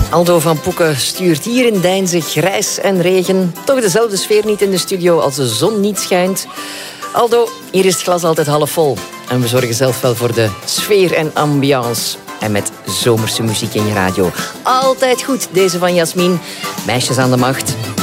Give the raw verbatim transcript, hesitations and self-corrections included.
Aldo van Poeken stuurt hier in Deinze grijs en regen. Toch dezelfde sfeer niet in de studio als de zon niet schijnt. Aldo, hier is het glas altijd half vol. En we zorgen zelf wel voor de sfeer en ambiance. En met zomerse muziek in je radio. Altijd goed, deze van Jasmin. Meisjes aan de macht.